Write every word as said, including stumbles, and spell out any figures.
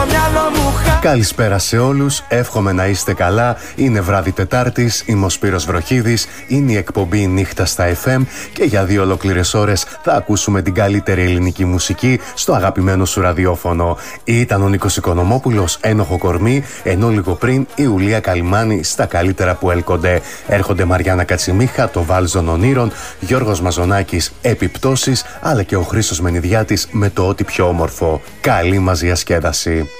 μυαλό μου χα... Καλησπέρα σε όλους, εύχομαι να είστε καλά. Είναι βράδυ Τετάρτης, είμαι ο Σπύρος Βροχίδης, είναι η εκπομπή Νύχτα στα εφ εμ και για δύο ολόκληρες ώρες θα ακούσουμε την καλύτερη ελληνική μουσική στο αγαπημένο σου ραδιόφωνο. Ήταν ο Νίκος Οικονομόπουλος, ένοχο κορμί, ενώ λίγο πριν η Ιουλία Καλυμάνη στα καλύτερα που έλκονται. Έρχονται Μαριάννα Κατσιμίχα, το Βάλζον Ονείρων, Γιώργος Μαζονάκης, Επιπτώσεις, αλλά και ο Χρήστος Μενιδιάτης με το ό,τι πιο όμορφο. Καλή μας διασκέδαση.